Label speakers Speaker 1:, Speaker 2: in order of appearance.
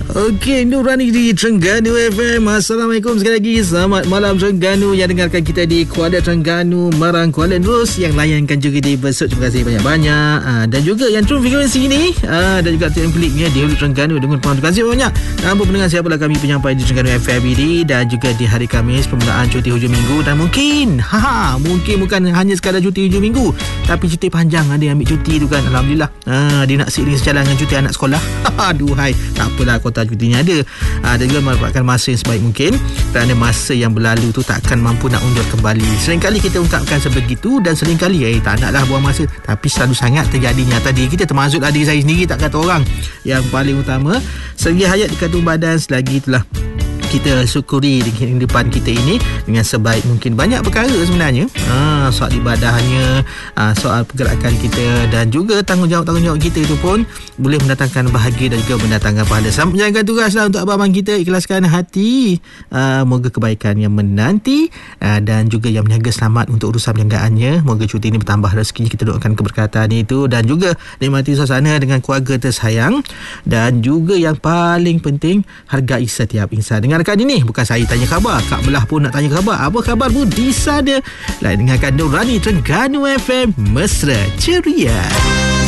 Speaker 1: Okey, Nurani di Terengganu FM. Assalamualaikum sekali lagi. Selamat malam Terengganu yang dengarkan kita di Kuala Terengganu, Marang, Kuala Nerus, yang layankan juga di Besut. Terima kasih banyak-banyak. Dan juga yang True Frequency ni, dan juga yang kliknya di Terengganu dengan terima kasih banyak. Nampak pendengar siapalah kami penyampai di Terengganu FM ini, dan juga di hari Khamis permulaan cuti hujung minggu. Dan mungkin bukan hanya sekadar cuti hujung minggu, tapi cuti panjang. Ada yang ambil cuti tu kan, Alhamdulillah. Dia nak seiring sejalan dengan cuti anak sekolah. Aduhai, tak apalah, kota cutinya ada. Dan juga memanfaatkan masa yang sebaik mungkin, kerana masa yang berlalu tu takkan mampu nak undur kembali. Seringkali kita ungkapkan sebegitu, dan seringkali tak naklah buang masa, tapi selalu sangat terjadinya. Tadi kita termasuklah diri saya sendiri, tak kata orang. Yang paling utama, selagi hayat di kandung badan, selagi itulah kita syukuri di kehidupan kita ini dengan sebaik mungkin. Banyak perkara sebenarnya, soal ibadahnya, soal pergerakan kita, dan juga tanggungjawab kita itu pun boleh mendatangkan bahagia dan juga mendatangkan pahala. Selamat menjalankan tugaslah untuk abang-abang kita. Ikhlaskan hati, moga kebaikan yang menanti, dan juga yang menjaga selamat untuk urusan perniagaannya. Moga cuti ini bertambah rezekinya, kita doakan keberkatan itu, dan juga nikmati suasana dengan keluarga tersayang. Dan juga yang paling penting, hargai setiap insan. Dengarkan ini, bukan saya tanya khabar, Kak Belah pun nak tanya khabar. Apa khabar bu di sana? Dengarkan Nurani Terengganu FM, mesra ceria.